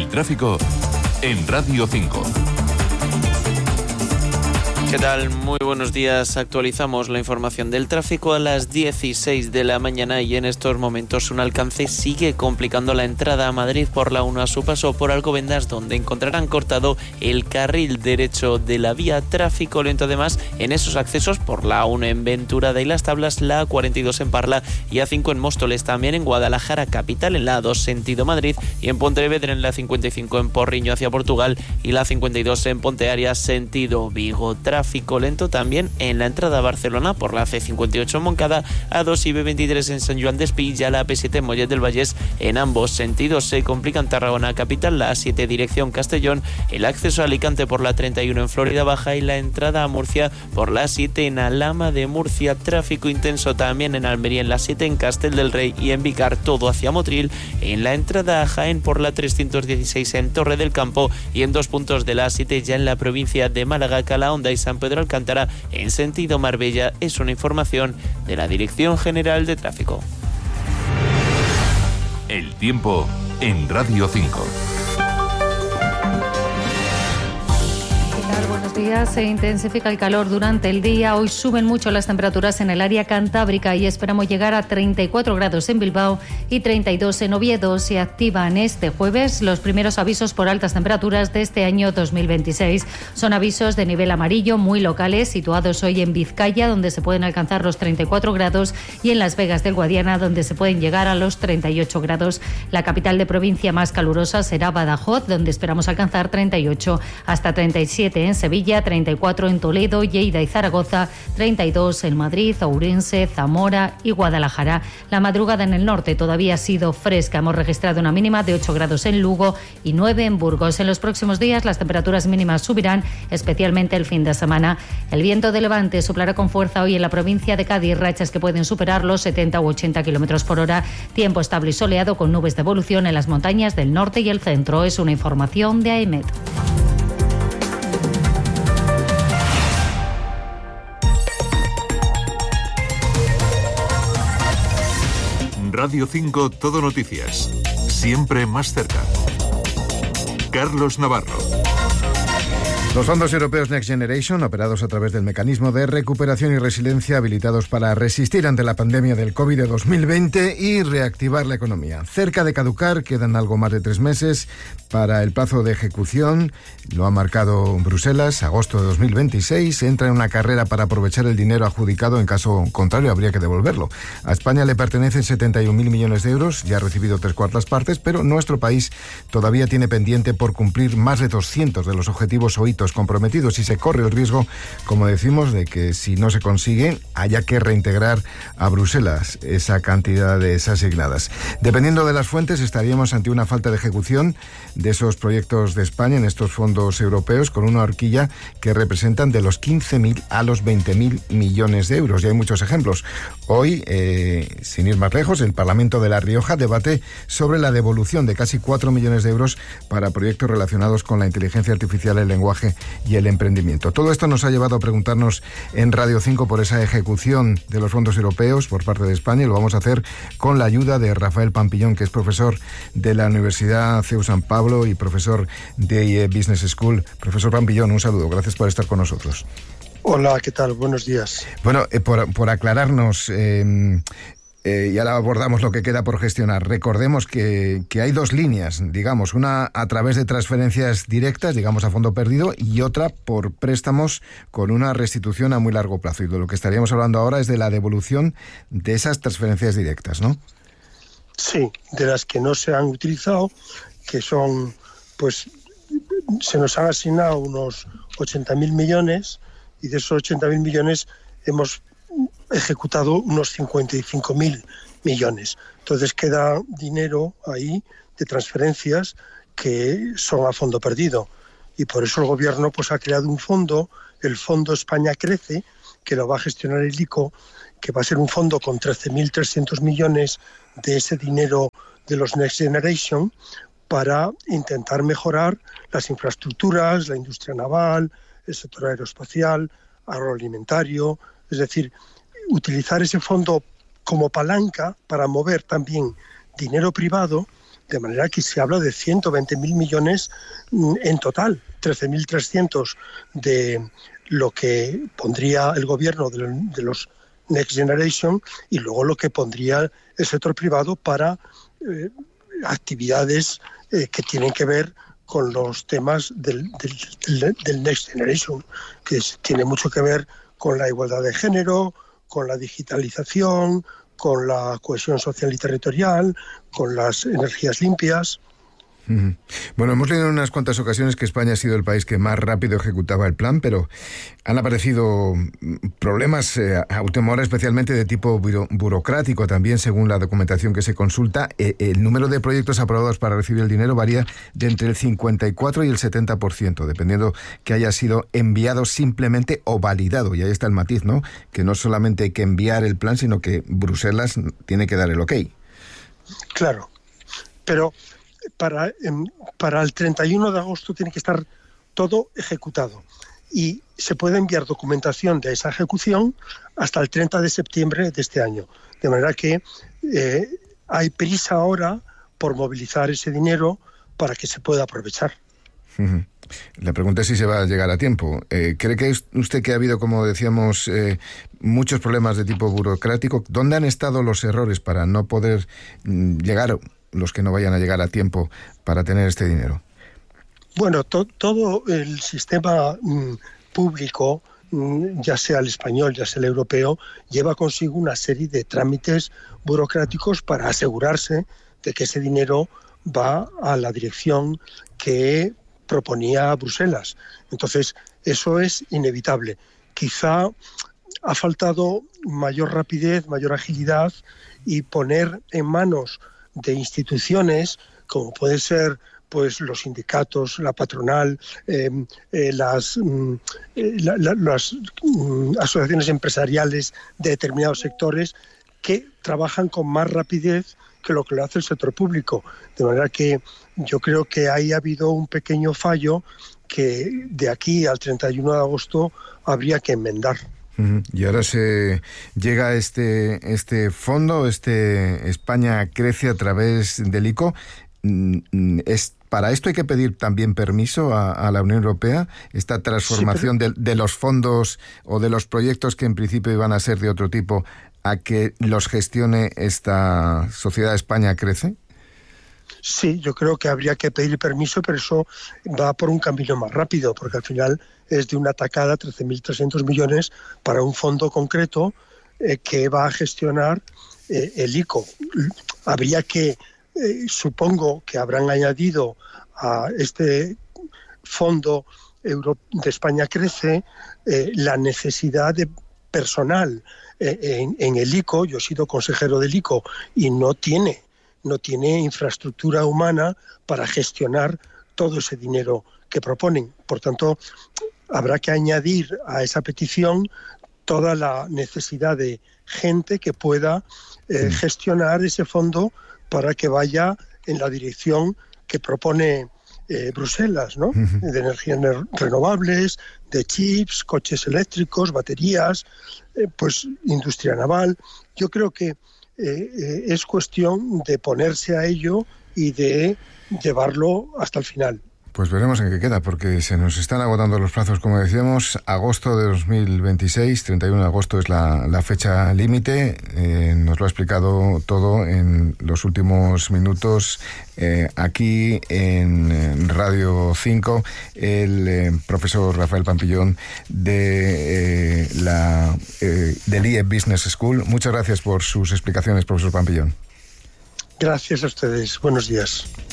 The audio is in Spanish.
tráfico en Radio 5. ¿Qué tal? Muy buenos días. Actualizamos la información del tráfico a las 16 de la mañana y en estos momentos un alcance sigue complicando la entrada a Madrid por la 1 a su paso por Alcobendas, donde encontrarán cortado el carril derecho de la vía. Tráfico lento además en esos accesos por la 1 en Venturada y Las Tablas, la 42 en Parla y A5 en Móstoles, también en Guadalajara capital en la A2 sentido Madrid y en Pontevedra en la 55 en Porriño hacia Portugal y la 52 en Ponteareas sentido Vigo. Tráfico lento también en la entrada a Barcelona por la C58 en Moncada, A2 y B23 en San Joan d'Espí y a la P7 en Mollet del Vallès. En ambos sentidos se complican Tarragona capital, la A7 dirección Castellón, el acceso a Alicante por la 31 en Florida Baja y la entrada a Murcia por la 7 en Alhama de Murcia. Tráfico intenso también en Almería en la 7 en Castel del Rey y en Vicar todo hacia Motril. En la entrada a Jaén por la 316 en Torre del Campo y en 2 puntos de la A7 ya en la provincia de Málaga, Calahonda y San Pedro Alcántara en sentido Marbella. Es una información de la Dirección General de Tráfico. El tiempo en Radio 5. Buenos días. Se intensifica el calor durante el día. Hoy suben mucho las temperaturas en el área cantábrica y esperamos llegar a 34 grados en Bilbao y 32 en Oviedo. Se activan este jueves los primeros avisos por altas temperaturas de este año 2026. Son avisos de nivel amarillo muy locales, situados hoy en Vizcaya, donde se pueden alcanzar los 34 grados, y en Las Vegas del Guadiana, donde se pueden llegar a los 38 grados. La capital de provincia más calurosa será Badajoz, donde esperamos alcanzar 38 hasta 37 en Sevilla, 34 en Toledo, Lleida y Zaragoza, 32 en Madrid, Ourense, Zamora y Guadalajara. La madrugada en el norte todavía ha sido fresca. Hemos registrado una mínima de 8 grados en Lugo y 9 en Burgos. En los próximos días las temperaturas mínimas subirán, especialmente el fin de semana. El viento de levante soplará con fuerza hoy en la provincia de Cádiz, rachas que pueden superar los 70 u 80 kilómetros por hora. Tiempo estable y soleado con nubes de evolución en las montañas del norte y el centro. Es una información de AEMET. Radio 5 Todo Noticias. Siempre más cerca. Carlos Navarro. Los fondos europeos Next Generation, operados a través del mecanismo de recuperación y resiliencia, habilitados para resistir ante la pandemia del COVID de 2020 y reactivar la economía. Cerca de caducar, quedan algo más de 3 meses para el plazo de ejecución. Lo ha marcado Bruselas, agosto de 2026. Entra en una carrera para aprovechar el dinero adjudicado, en caso contrario habría que devolverlo. A España le pertenecen 71.000 millones de euros, ya ha recibido 3/4 partes, pero nuestro país todavía tiene pendiente por cumplir más de 200 de los objetivos o hitos comprometidos y se corre el riesgo, como decimos, de que si no se consigue haya que reintegrar a Bruselas esa cantidad de asignadas. Dependiendo de las fuentes, estaríamos ante una falta de ejecución de esos proyectos de España en estos fondos europeos, con una horquilla que representan de los 15.000 a los 20.000 millones de euros. Y hay muchos ejemplos. Hoy, sin ir más lejos, el Parlamento de La Rioja debate sobre la devolución de casi 4 millones de euros para proyectos relacionados con la inteligencia artificial, el lenguaje y el emprendimiento. Todo esto nos ha llevado a preguntarnos en Radio 5 por esa ejecución de los fondos europeos por parte de España, y lo vamos a hacer con la ayuda de Rafael Pampillón, que es profesor de la Universidad CEU San Pablo y profesor de IE Business School. Profesor Pampillón, un saludo, gracias por estar con nosotros. Hola, ¿qué tal? Buenos días. Bueno, por aclararnos, y ahora abordamos lo que queda por gestionar. Recordemos que hay 2 líneas, digamos, una a través de transferencias directas, digamos a fondo perdido, y otra por préstamos con una restitución a muy largo plazo. Y de lo que estaríamos hablando ahora es de la devolución de esas transferencias directas, ¿no? Sí, de las que no se han utilizado, que son, pues, se nos han asignado unos 80.000 millones, y de esos 80.000 millones hemos ejecutado unos 55.000 millones. Entonces queda dinero ahí de transferencias que son a fondo perdido. Y por eso el Gobierno pues ha creado un fondo, el Fondo España Crece, que lo va a gestionar el ICO, que va a ser un fondo con 13.300 millones de ese dinero de los Next Generation, para intentar mejorar las infraestructuras, la industria naval, el sector aeroespacial, agroalimentario, es decir, utilizar ese fondo como palanca para mover también dinero privado de manera que se habla de 120.000 millones en total, 13.300 de lo que pondría el gobierno de los Next Generation y luego lo que pondría el sector privado para actividades que tienen que ver con los temas del Next Generation, que tiene mucho que ver con la igualdad de género, con la digitalización, con la cohesión social y territorial, con las energías limpias. Bueno, hemos leído en unas cuantas ocasiones que España ha sido el país que más rápido ejecutaba el plan, pero han aparecido problemas a última hora, especialmente de tipo burocrático también, según la documentación que se consulta. El número de proyectos aprobados para recibir el dinero varía de entre el 54 y el 70%, dependiendo que haya sido enviado simplemente o validado. Y ahí está el matiz, ¿no? Que no solamente hay que enviar el plan, sino que Bruselas tiene que dar el ok. Claro, pero para el 31 de agosto tiene que estar todo ejecutado y se puede enviar documentación de esa ejecución hasta el 30 de septiembre de este año. De manera que hay prisa ahora por movilizar ese dinero para que se pueda aprovechar. La pregunta es si se va a llegar a tiempo. ¿Cree que usted que ha habido, como decíamos, muchos problemas de tipo burocrático? ¿Dónde han estado los errores para no poder llegar, los que no vayan a llegar a tiempo, para tener este dinero? Bueno, todo el sistema público, ya sea el español, ya sea el europeo, lleva consigo una serie de trámites burocráticos para asegurarse de que ese dinero va a la dirección que proponía Bruselas. Entonces, eso es inevitable. Quizá ha faltado mayor rapidez, mayor agilidad y poner en manos de instituciones como pueden ser pues los sindicatos, la patronal, las asociaciones empresariales de determinados sectores que trabajan con más rapidez que lo que lo hace el sector público. De manera que yo creo que ahí ha habido un pequeño fallo que de aquí al 31 de agosto habría que enmendar. Y ahora se llega este fondo, España crece a través del ICO. ¿Para esto hay que pedir también permiso a la Unión Europea? ¿Esta transformación de los fondos o de los proyectos que en principio iban a ser de otro tipo a que los gestione esta Sociedad España Crece? Sí, yo creo que habría que pedir permiso, pero eso va por un camino más rápido, porque al final es de una tacada 13.300 millones para un fondo concreto que va a gestionar el ICO. Habría que, supongo que habrán añadido a este fondo de España Crece la necesidad de personal en el ICO. Yo he sido consejero del ICO y no tiene infraestructura humana para gestionar todo ese dinero que proponen. Por tanto, habrá que añadir a esa petición toda la necesidad de gente que pueda gestionar ese fondo para que vaya en la dirección que propone Bruselas, ¿no? De energías renovables, de chips, coches eléctricos, baterías, pues industria naval. Yo creo que es cuestión de ponerse a ello y de llevarlo hasta el final. Pues veremos en qué queda, porque se nos están agotando los plazos, como decíamos. Agosto de 2026, 31 de agosto es la fecha límite. Nos lo ha explicado todo en los últimos minutos aquí en Radio 5 el profesor Rafael Pampillón del IE Business School. Muchas gracias por sus explicaciones, profesor Pampillón. Gracias a ustedes. Buenos días.